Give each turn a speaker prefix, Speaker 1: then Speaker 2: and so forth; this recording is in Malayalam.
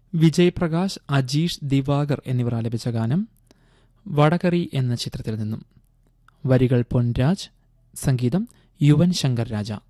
Speaker 1: വിജയ് പ്രകാശ്, അജീഷ്, ദിവാകർ എന്നിവർ ആലപിച്ച ഗാനം വടകറി എന്ന ചിത്രത്തിൽ നിന്നും. വരികൾ പൊൻരാജ്, സംഗീതം യുവൻ ശങ്കർ രാജ.